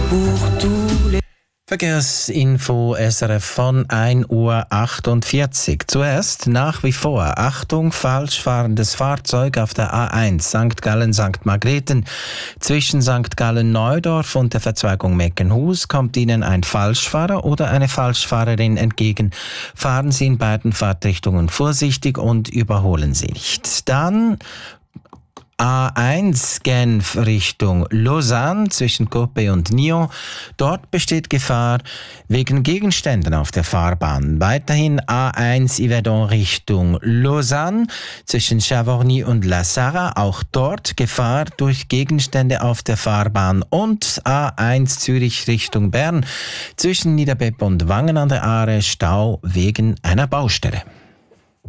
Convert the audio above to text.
pour tous les... Verkehrsinfo SRF von 1:48 Uhr. Zuerst nach wie vor Achtung, falsch fahrendes Fahrzeug auf der A1 St. Gallen-St. Margrethen. Zwischen St. Gallen-Neudorf und der Verzweigung Meckenhus kommt Ihnen ein Falschfahrer oder eine Falschfahrerin entgegen. Fahren Sie in beiden Fahrtrichtungen vorsichtig und überholen Sie nicht. Dann A1 Genf Richtung Lausanne zwischen Coppet und Nyon. Dort besteht Gefahr wegen Gegenständen auf der Fahrbahn. Weiterhin A1 Yverdon Richtung Lausanne zwischen Chavorny und La Sarre. Auch dort Gefahr durch Gegenstände auf der Fahrbahn. Und A1 Zürich Richtung Bern zwischen Niederbepp und Wangen an der Aare Stau wegen einer Baustelle.